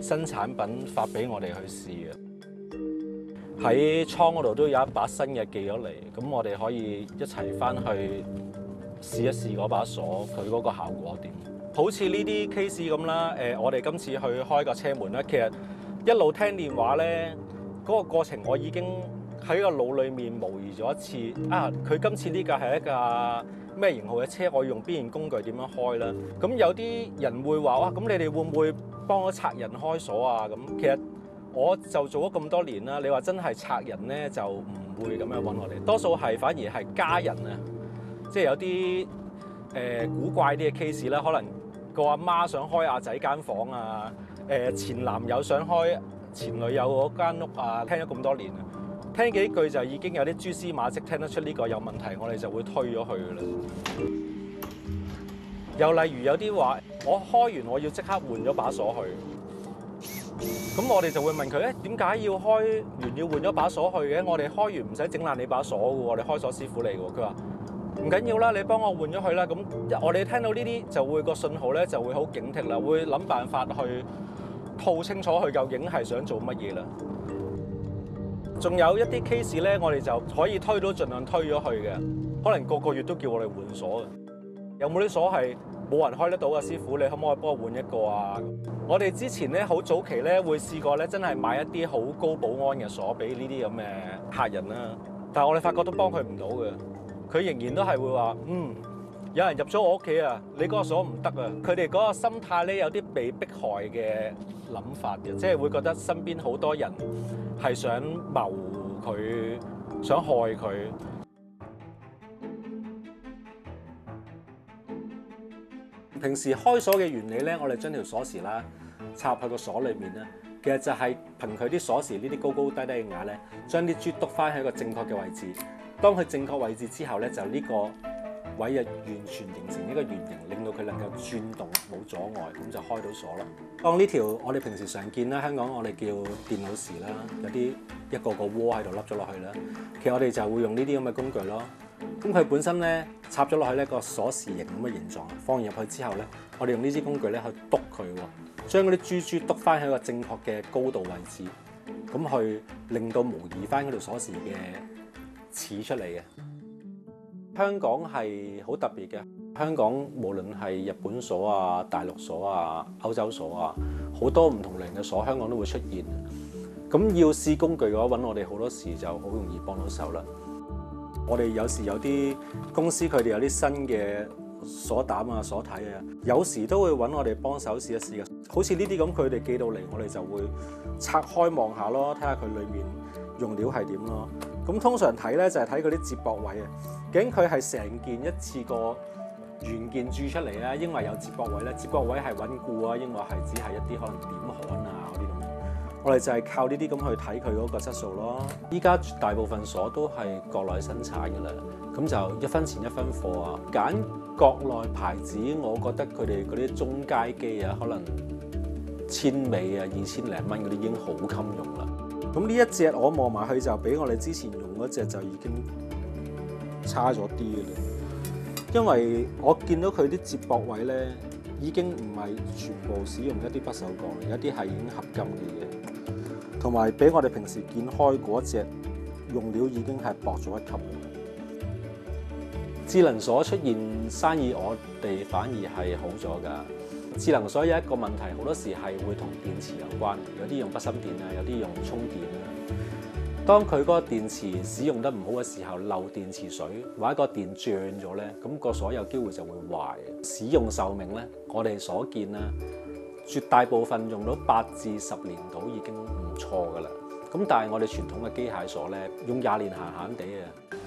新產品發俾我哋去試嘅。喺倉嗰度都有一把新嘅寄咗嚟，咁我哋可以一齊翻去試一試嗰把鎖，佢嗰個效果點？好似呢啲 case 咁啦，我哋今次去開個車門咧，其實一路聽電話咧，嗰個過程我已經喺個腦裏面模擬咗一次啊！佢今次呢架係一架咩型號嘅車，我用邊件工具點樣開啦？咁有啲人會話哇，咁你哋會唔會幫我拆人開鎖啊？咁其實我就做咗咁多年啦，你話真係拆人咧就唔會咁樣揾我哋，多數係反而係家人啊，即係有啲古怪啲嘅 case 啦，可能個阿媽想開阿仔間房啊，前男友想開前女友嗰間屋啊，聽咗咁多年啊，聽幾句就已經有啲蛛絲馬跡聽得出呢個有問題，我哋就會推咗佢㗎啦。又例如有啲話，我開完我要即刻換咗把鎖去，咁我哋就會問佢點解要開完要換咗把鎖去嘅？我哋開完唔使整爛你把鎖㗎喎，我哋開鎖師傅嚟㗎喎。佢話唔緊要啦，你幫我換咗佢啦。咁我哋聽到呢啲就會個信號咧就會好警惕啦，會諗辦法去套清楚佢究竟係想做乜嘢啦。仲有一啲 case 咧，我哋就可以推到盡量推咗去嘅，可能個月都叫我哋換鎖嘅。有冇啲鎖係冇人開得到嘅師傅？你可唔可以幫我換一個啊？我哋之前咧好早期咧會試過咧，真係買一啲好高保安嘅鎖俾呢啲咁嘅客人啦，但係我哋發覺都幫佢唔到嘅。佢仍然都係會話，有人入咗我屋企啊，你嗰個鎖唔得啊！佢哋嗰個心態咧有啲被迫害嘅諗法嘅，即係會覺得身邊好多人係想謀佢，想害佢。平時開鎖嘅原理咧，我哋將條鎖匙啦插入去個鎖裏面咧，其實就係憑佢啲鎖匙呢啲高高低低嘅牙咧，將啲珠篤翻喺個正確嘅位置。當佢正確位置之後咧，就呢個位就完全形成一個圓形，令到佢能夠轉動冇阻礙，咁就開到鎖啦。當呢條我哋平時常見啦，香港我哋叫電腦匙啦，有啲一個個窩喺度凹咗落去啦。其實我哋就會用呢啲咁嘅工具咯。咁佢本身咧插咗落去呢個鎖匙形咁嘅形狀，放入去之後咧，我哋用呢支工具咧去篤佢喎，將嗰啲珠篤翻喺個正確嘅高度位置，咁去令到模擬翻嗰條鎖匙嘅似出嚟嘅。香港係好特別嘅，香港無論係日本鎖啊、大陸鎖啊、歐洲鎖啊，好多唔同類型嘅鎖，香港都會出現。咁要試工具嘅話，揾我哋好多時就好容易幫到手啦。我哋有時有啲公司佢哋有啲新嘅鎖膽啊、鎖體啊，有時都會揾我哋幫手試一試嘅。好似呢啲咁，佢哋寄到嚟，我哋就會拆開望下咯，睇下佢裡面用料係點咯。咁通常睇咧就係睇佢啲接駁位啊，究竟佢係成件一次過原件鑄出嚟咧，因為有接駁位咧，接駁位係穩固啊，因為係只係一啲可能點焊啊嗰啲咁樣。我哋就係靠呢啲咁去睇佢嗰個質素咯。依家大部分鎖都係國內生產㗎啦，咁就一分錢一分貨啊。揀國內牌子，我覺得佢哋嗰啲中階機啊，可能1000尾啊、2000零蚊嗰啲已經好襟用啦。咁呢一隻我望埋去就比我哋之前用嗰隻就已經差咗啲嘅啦，因為我見到佢啲接駁位咧已經唔係全部使用一啲不鏽鋼，有啲係已經合金嘅嘢，同埋比我哋平時見開嗰隻用料已經係薄咗一級。智能鎖出現生意，我哋反而係好咗㗎。智能鎖有一個問題，好多時係會同電池有關，有啲用筆芯電啊，有啲用充電啊。當佢嗰個電池使用得唔好嘅時候，漏電池水或者個電脹咗咧，咁個鎖有機會就會壞。使用壽命咧，我哋所見啦，絕大部分用到8至10年到已經唔錯㗎啦。咁但係我哋傳統嘅機械鎖咧，用20年閒閒地啊。